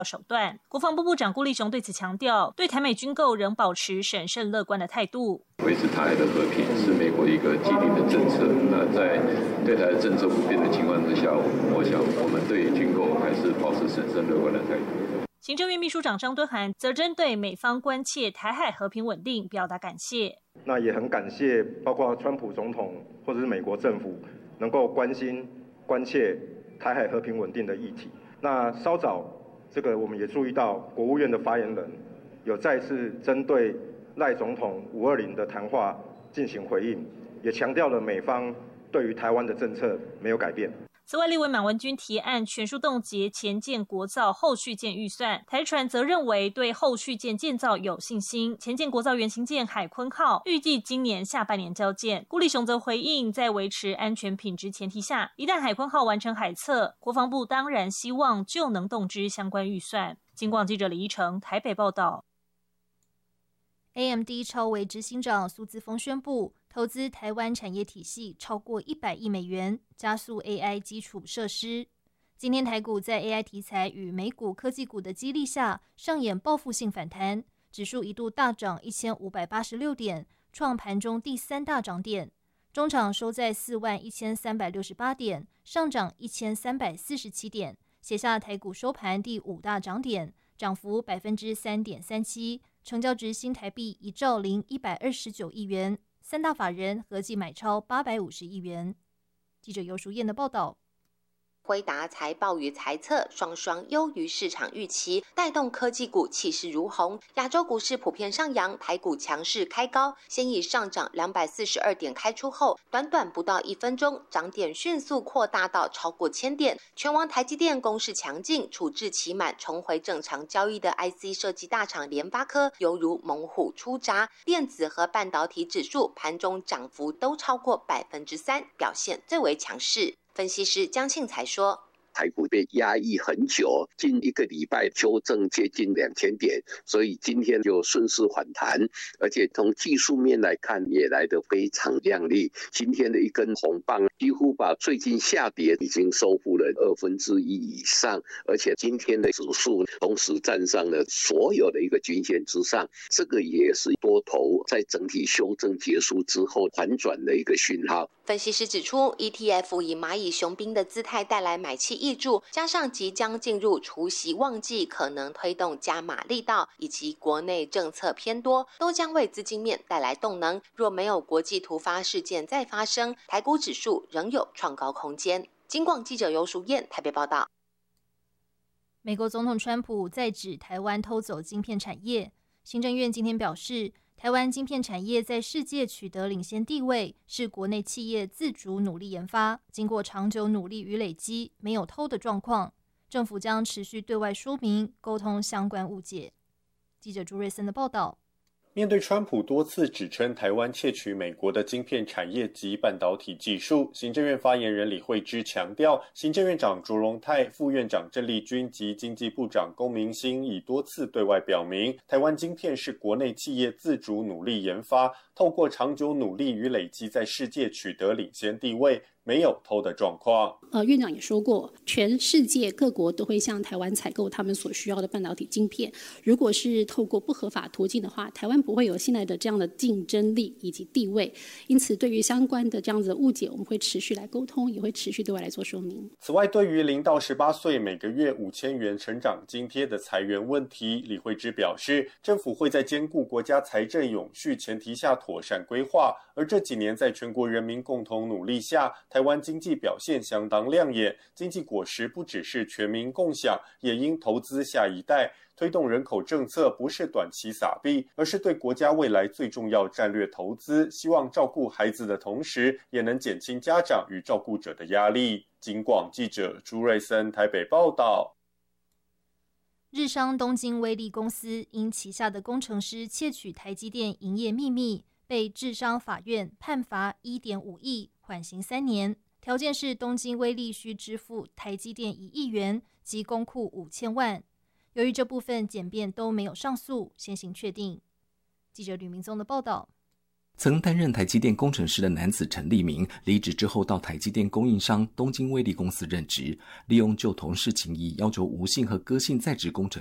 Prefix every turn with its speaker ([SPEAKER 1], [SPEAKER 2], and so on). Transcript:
[SPEAKER 1] 手段。国防部部长顾立雄对此强调，对台美军购仍保持审慎乐观的态度。
[SPEAKER 2] 维持台海的和平是美国一个既定的政策。那在对台的政策不变的情况之下，我想我们对于军购还是保持审慎乐观的态度。
[SPEAKER 1] 行政院秘书长张敦涵则针对美方关切台海和平稳定表达感谢。
[SPEAKER 3] 那也很感谢包括川普总统或者是美国政府能够关切台海和平稳定的议题。那稍早我们也注意到国务院的发言人有再次针对赖总统520的谈话进行回应，也强调了美方对于台湾的政策没有改变。
[SPEAKER 1] 此外，立委马文君提案全数冻结前建国造后续建预算，台船则认为对后续建建造有信心。前建国造原型舰海鲲号预计今年下半年交建。顾立雄则回应，在维持安全品质前提下，一旦海鲲号完成海测，国防部当然希望就能动支相关预算。金广记者李依成台北报道。AMD 超微执行长苏姿丰宣布，投资台湾产业体系超过100亿美元，加速 AI 基础设施。今天台股在 AI 题材与美股科技股的激励下，上演报复性反弹，指数一度大涨1586点，创盘中第3大涨点。中场收在41368点，上涨1347点，写下台股收盘第5大涨点，涨幅3.37%。成交值新台币1兆0129亿元，三大法人合计买超850亿元。记者尤淑燕的报道。
[SPEAKER 4] 辉达财报与财测双双优于市场预期，带动科技股气势如虹。亚洲股市普遍上扬，台股强势开高，先以上涨242点开出后，短短不到1分钟，涨点迅速扩大到超过1000点。全网台积电攻势强劲，处置期满重回正常交易的 IC 设计大厂联发科犹如猛虎出闸，电子和半导体指数盘中涨幅都超过3%，表现最为强势。分析师江庆才说，
[SPEAKER 5] 台股被压抑很久，近1个礼拜修正接近2000点，所以今天就顺势反弹，而且从技术面来看也来得非常亮丽。今天的一根红棒几乎把最近下跌已经收复了1/2以上，而且今天的指数同时站上了所有的一个均线之上，这个也是多头在整体修正结束之后反转的一个讯号。
[SPEAKER 4] 分析师指出 ETF 以蚂蚁雄兵的姿态带来买气挹注，加上即将进入除息旺季，可能推动加码力道，以及国内政策偏多，都将为资金面带来动能。若没有国际突发事件再发生，台股指数仍有创高空间。金广记者尤淑燕台北报道。
[SPEAKER 1] 美国总统川普再指台湾偷走晶片产业，行政院今天表示，台湾晶片产业在世界取得领先地位，是国内企业自主努力研发，经过长久努力与累积，没有偷的状况。政府将持续对外说明，沟通相关误解。记者朱瑞森的报道。
[SPEAKER 6] 面对川普多次指称台湾窃取美国的晶片产业及半导体技术，行政院发言人李慧芝强调，行政院长卓荣泰、副院长郑丽君及经济部长龚明鑫已多次对外表明，台湾晶片是国内企业自主努力研发，透过长久努力与累积，在世界取得领先地位，没有偷的状况。
[SPEAKER 7] 院长也说过，全世界各国都会向台湾采购他们所需要的半导体晶片。如果是透过不合法途径的话，台湾不会有现在的这样的竞争力以及地位。因此，对于相关的这样子的误解，我们会持续来沟通，也会持续对外来做说明。
[SPEAKER 6] 此外，对于0到18岁每个月5000元成长津贴的裁员问题，李慧芝表示，政府会在兼顾国家财政永续前提下妥善规划。而这几年在全国人民共同努力下，台湾经济表现相当亮眼，经济果实不只是全民共享，也应投资下一代。推动人口政策不是短期撒币，而是对国家未来最重要战略投资，希望照顾孩子的同时，也能减轻家长与照顾者的压力。警广记者朱瑞森台北报道。
[SPEAKER 1] 日商东京威力公司因旗下的工程师窃取台积电营业秘密，被智商法院判罚1.5亿，缓刑3年。条件是东京威力需支付台积电1亿元及公库5000万。由于这部分检辩都没有上诉，先行确定。记者吕明宗的报道。
[SPEAKER 8] 曾担任台积电工程师的男子陈立明离职之后到台积电供应商东京威力公司任职，利用旧同事情谊要求吴姓和柯姓在职工程